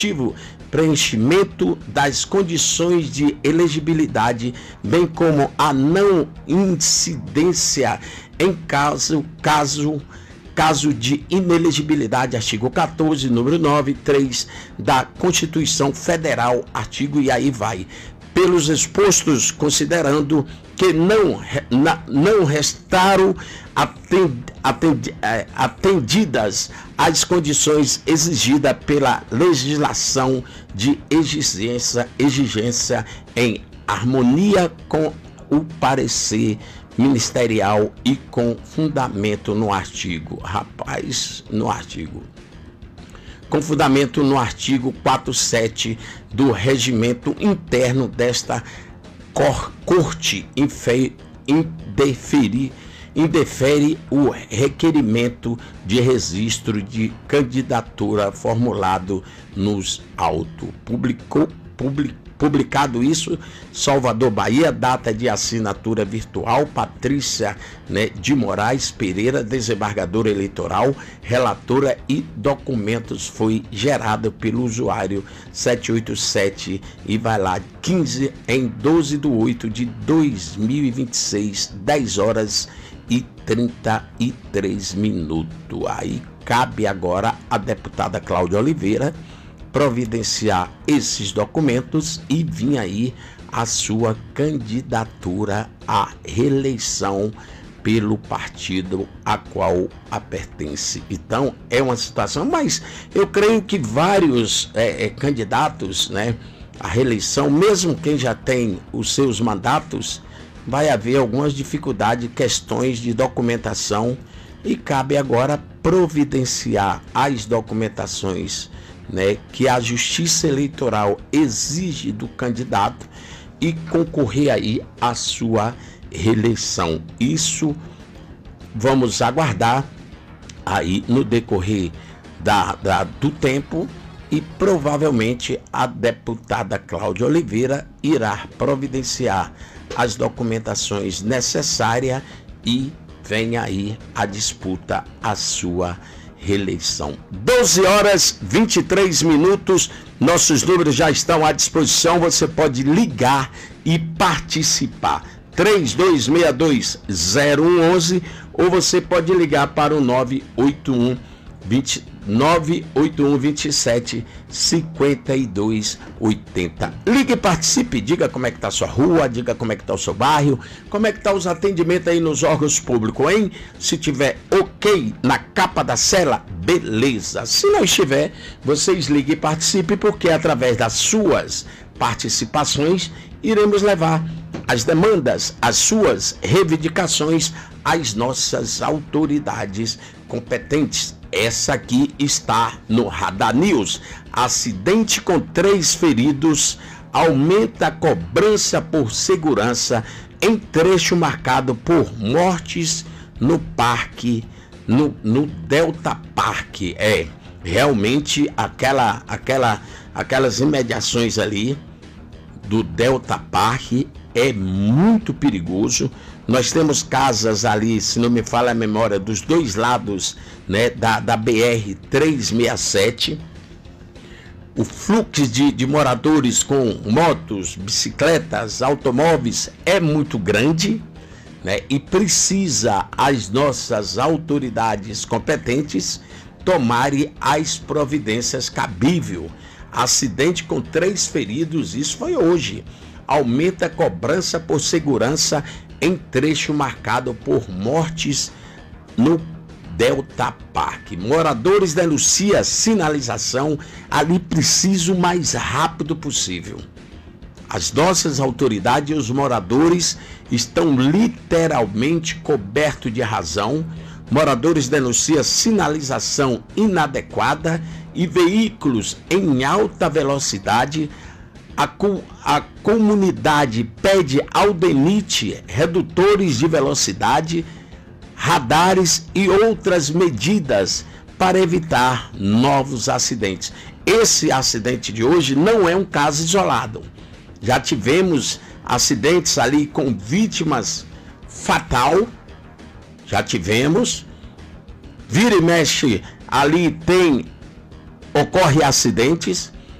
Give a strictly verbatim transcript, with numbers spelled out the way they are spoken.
preenchimento das condições de elegibilidade, bem como a não incidência em caso, caso, caso de inelegibilidade, artigo quatorze, número nove, três da Constituição Federal, artigo, e aí vai. Pelos expostos, considerando que não, não restaram atendidas as condições exigidas pela legislação de exigência, exigência em harmonia com o parecer ministerial e com fundamento no artigo, rapaz, no artigo, com fundamento no artigo quarenta e sete do regimento interno desta cor, corte, infe, indefere, indefere o requerimento de registro de candidatura formulado nos autos. Publicou, public, publicado isso, Salvador, Bahia, data de assinatura virtual, Patrícia, né, de Moraes Pereira, desembargadora eleitoral, relatora, e documentos foi gerado pelo usuário setecentos e oitenta e sete e vai lá, quinze em doze de oito de dois mil e vinte e seis, dez horas e trinta e três minutos. Aí cabe agora a deputada Cláudia Oliveira providenciar esses documentos e vir aí a sua candidatura à reeleição pelo partido a qual a pertence. Então é uma situação, mas eu creio que vários é, é, candidatos, né, à reeleição, mesmo quem já tem os seus mandatos, vai haver algumas dificuldades, questões de documentação, e cabe agora providenciar as documentações, né, que a Justiça Eleitoral exige do candidato e concorrer aí à sua reeleição. Isso vamos aguardar aí no decorrer da, da, do tempo, e provavelmente a deputada Cláudia Oliveira irá providenciar as documentações necessárias e vem aí a disputa à sua reeleição. doze horas e vinte e três minutos, nossos números já estão à disposição, você pode ligar e participar. três dois seis dois zero um um um ou você pode ligar para o nove oito um, nove oito um, vinte e sete, cinquenta e dois, oitenta. Ligue e participe, diga como é que está a sua rua, diga como é que está o seu bairro, como é que está os atendimentos aí nos órgãos públicos, hein? Se tiver ok na capa da cela, beleza. Se não estiver, vocês liguem e participem, porque através das suas participações iremos levar as demandas, as suas reivindicações às nossas autoridades competentes. Essa aqui está no Radar News. Acidente com três feridos aumenta a cobrança por segurança em trecho marcado por mortes no parque, no, no Delta Park. É, realmente aquela, aquela, aquelas imediações ali do Delta Park é muito perigoso. Nós temos casas ali, se não me falha a memória, dos dois lados, né, da, da B R trezentos e sessenta e sete. O fluxo de, de moradores com motos, bicicletas, automóveis é muito grande, né, e precisa as nossas autoridades competentes tomarem as providências cabíveis. Acidente com três feridos, isso foi hoje. Aumenta a cobrança por segurança em trecho marcado por mortes no Delta Park. Moradores denunciam sinalização ali, preciso o mais rápido possível. As nossas autoridades e os moradores estão literalmente cobertos de razão. Moradores denunciam sinalização inadequada e veículos em alta velocidade. A, co a comunidade pede ao DENIT redutores de velocidade, radares e outras medidas para evitar novos acidentes. Esse acidente de hoje não é um caso isolado. Já tivemos acidentes ali com vítimas fatal, já tivemos. Vira e mexe ali tem, ocorre acidentes.